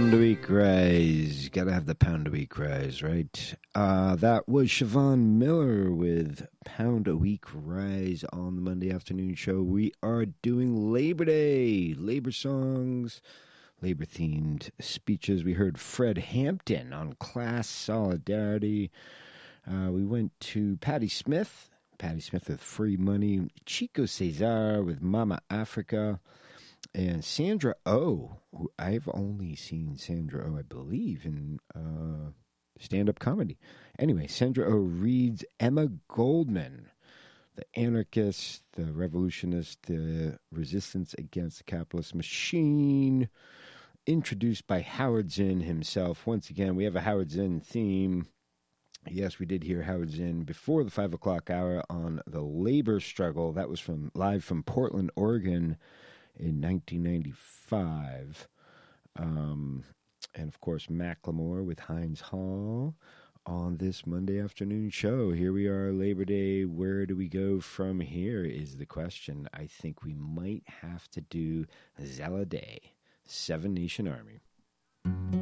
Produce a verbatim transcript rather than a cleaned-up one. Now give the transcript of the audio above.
Pound a week rise. Gotta have the pound a week rise, right? Uh, that was Siobhan Miller with Pound a Week Rise on the Monday afternoon show. We are doing Labor Day, labor songs, labor themed speeches. We heard Fred Hampton on class solidarity. Uh, we went to Patti Smith, Patti Smith with Free Money, Chico Cesar with Mama Africa. And Sandra Oh, who I've only seen Sandra Oh, I believe, in uh, stand-up comedy. Anyway, Sandra Oh reads Emma Goldman, the anarchist, the revolutionist, the resistance against the capitalist machine, introduced by Howard Zinn himself. Once again, we have a Howard Zinn theme. Yes, we did hear Howard Zinn before the five o'clock hour on the labor struggle. That was from live from Portland, Oregon, in nineteen ninety-five. Um, and, of course, Macklemore with Heinz Hall on this Monday afternoon show. Here we are, Labor Day. Where do we go from here is the question. I think we might have to do Zella Day, Seven Nation Army.